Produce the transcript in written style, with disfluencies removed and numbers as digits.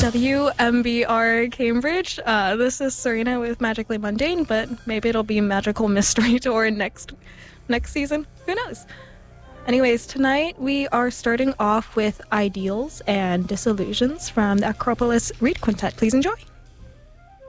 WMBR Cambridge. This is Serena with Magically Mundane, but maybe it'll be Magical Mystery Tour next season. Who knows? Anyways, tonight we are starting off with Ideals and Disillusions from the Acropolis Reed Quintet. Please enjoy.